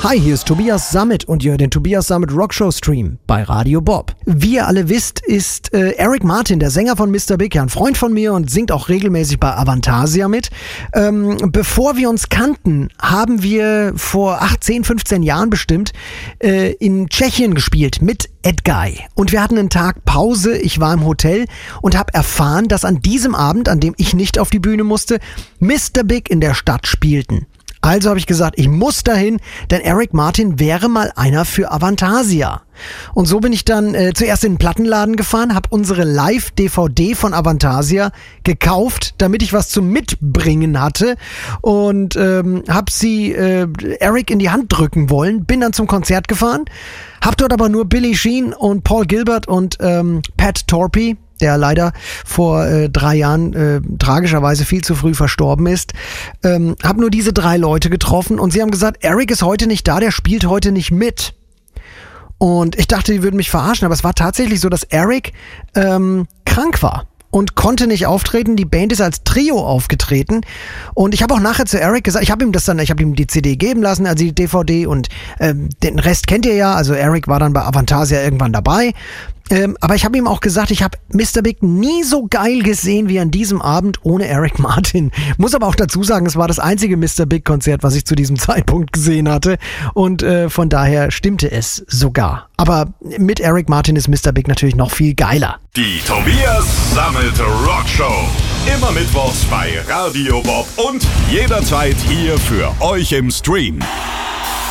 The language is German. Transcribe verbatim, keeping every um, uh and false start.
Hi, hier ist Tobias Sammet und ihr hört den Tobias Sammet Rockshow Stream bei Radio Bob. Wie ihr alle wisst, ist äh, Eric Martin, der Sänger von Mister Big, ja ein Freund von mir und singt auch regelmäßig bei Avantasia mit. Ähm, bevor wir uns kannten, haben wir vor achtzehn, fünfzehn Jahren bestimmt äh, in Tschechien gespielt mit Edguy. Und wir hatten einen Tag Pause, ich war im Hotel und habe erfahren, dass an diesem Abend, an dem ich nicht auf die Bühne musste, Mister Big in der Stadt spielten. Also habe ich gesagt, ich muss dahin, denn Eric Martin wäre mal einer für Avantasia. Und so bin ich dann äh, zuerst in den Plattenladen gefahren, habe unsere Live-D V D von Avantasia gekauft, damit ich was zum Mitbringen hatte und ähm, habe sie äh, Eric in die Hand drücken wollen, bin dann zum Konzert gefahren, habe dort aber nur Billie Jean und Paul Gilbert und ähm, Pat Torpey, der leider vor äh, drei Jahren äh, tragischerweise viel zu früh verstorben ist. Ähm, habe nur diese drei Leute getroffen und sie haben gesagt, Eric ist heute nicht da, der spielt heute nicht mit. Und ich dachte, die würden mich verarschen, aber es war tatsächlich so, dass Eric ähm, krank war und konnte nicht auftreten. Die Band ist als Trio aufgetreten und ich habe auch nachher zu Eric gesagt, ich habe ihm das dann, ich habe ihm die C D geben lassen, also die D V D und ähm, den Rest kennt ihr ja, also Eric war dann bei Avantasia irgendwann dabei. Ähm, aber ich habe ihm auch gesagt, ich habe Mister Big nie so geil gesehen wie an diesem Abend ohne Eric Martin. Muss aber auch dazu sagen, es war das einzige Mister Big Konzert, was ich zu diesem Zeitpunkt gesehen hatte und äh, von daher stimmte es sogar. Aber mit Eric Martin ist Mister Big natürlich noch viel geiler. Die Tobias Sammet Rockshow. Immer mittwochs bei Radio Bob und jederzeit hier für euch im Stream.